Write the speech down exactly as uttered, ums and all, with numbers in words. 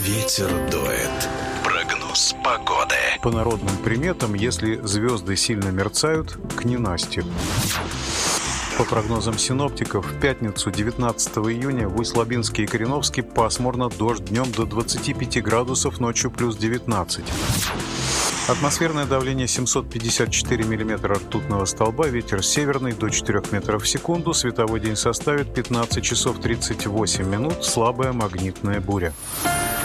ветер дует. Прогноз погоды. По народным приметам, если звезды сильно мерцают, к ненастью. По прогнозам синоптиков, в пятницу, девятнадцатого июня, в Усть-Лабинске и Кореновске пасмурно, дождь днем до двадцати пяти градусов, ночью плюс девятнадцать. Атмосферное давление семьсот пятьдесят четыре миллиметра ртутного столба, ветер северный до четырёх метров в секунду, световой день составит пятнадцать часов тридцать восемь минут, слабая магнитная буря.